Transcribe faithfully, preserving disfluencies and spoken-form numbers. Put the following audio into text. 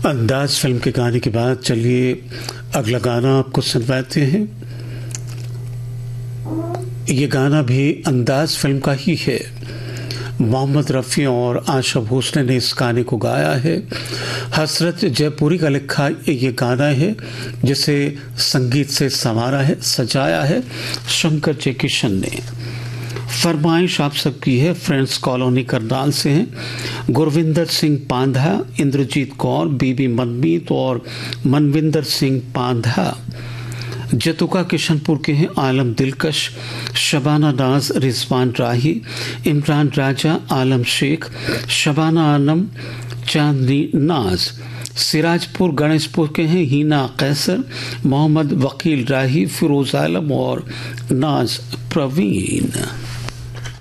अंदाज फिल्म के गाने के बाद चलिए अगला गाना आपको सुनवाते हैं। ये गाना भी अंदाज फिल्म का ही है। मोहम्मद रफ़ी और आशा भोसले ने इस गाने को गाया है। हसरत जयपुरी का लिखा ये गाना है जिसे संगीत से संवारा है, सजाया है शंकर जयकिशन ने। फरमाइश आप सबकी है, फ्रेंड्स कॉलोनी करनाल से हैं गुरविंदर सिंह पांधा, इंद्रजीत कौर, बीबी मनमीत और मनविंदर सिंह पांधा। जतुका किशनपुर के हैं आलम दिलकश, शबाना नाज, रिजवान राही, इमरान राजा, आलम शेख, शबाना आलम, चांदनी नाज। सिराजपुर गणेशपुर के हैं हीना कैसर, मोहम्मद वकील राही, फिरोज आलम और नाज प्रवीण।